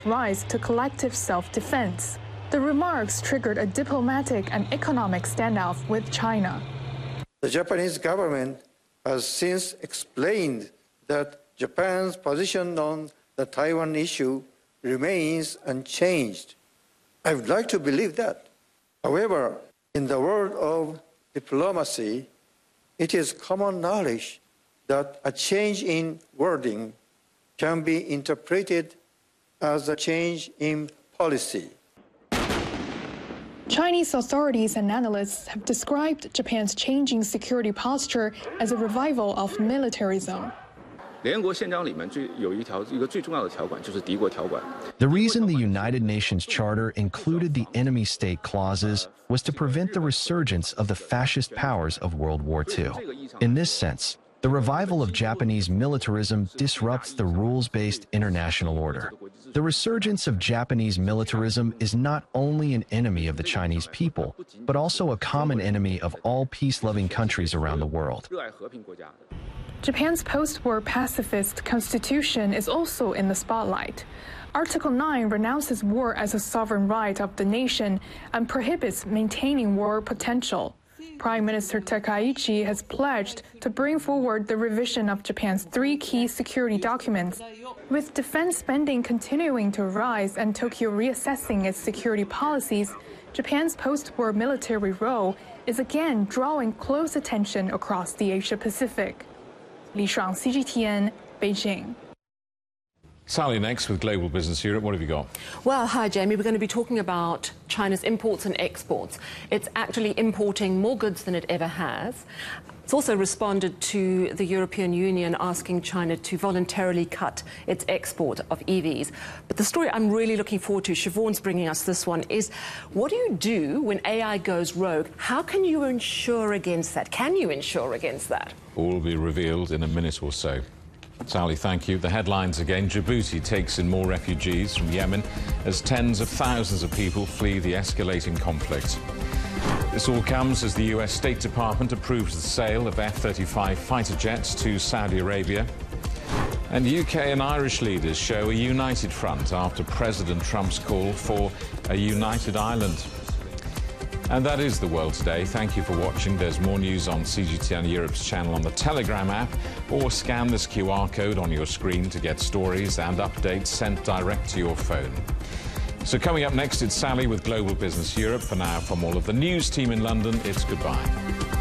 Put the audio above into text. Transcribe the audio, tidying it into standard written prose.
rise to collective self-defense. The remarks triggered a diplomatic and economic standoff with China. The Japanese government has since explained that Japan's position on the Taiwan issue remains unchanged. I would like to believe that. However, in the world of diplomacy, it is common knowledge that a change in wording can be interpreted as a change in policy. Chinese authorities and analysts have described Japan's changing security posture as a revival of militarism. The reason the United Nations Charter included the enemy state clauses was to prevent the resurgence of the fascist powers of World War II. In this sense, the revival of Japanese militarism disrupts the rules-based international order. The resurgence of Japanese militarism is not only an enemy of the Chinese people, but also a common enemy of all peace-loving countries around the world. Japan's post-war pacifist constitution is also in the spotlight. Article 9 renounces war as a sovereign right of the nation and prohibits maintaining war potential. Prime Minister Takaichi has pledged to bring forward the revision of Japan's 3 key security documents. With defense spending continuing to rise and Tokyo reassessing its security policies, Japan's post-war military role is again drawing close attention across the Asia-Pacific. Li Shuang, CGTN, Beijing. Sally next with Global Business Europe. What have you got? Well, hi, Jamie. We're going to be talking about China's imports and exports. It's actually importing more goods than it ever has. It's also responded to the European Union asking China to voluntarily cut its export of EVs. But the story I'm really looking forward to, Siobhan's bringing us this one, is what do you do when AI goes rogue? How can you insure against that? Can you insure against that? All will be revealed in a minute or so. Sally, thank you. The headlines again. Djibouti takes in more refugees from Yemen as tens of thousands of people flee the escalating conflict. This all comes as the US State Department approves the sale of F-35 fighter jets to Saudi Arabia. And UK and Irish leaders show a united front after President Trump's call for a united Ireland. And that is the world today. Thank you for watching. There's more news on CGTN Europe's channel on the Telegram app, or scan this QR code on your screen to get stories and updates sent direct to your phone. So coming up next, it's Sally with Global Business Europe. For now, from all of the news team in London, it's goodbye.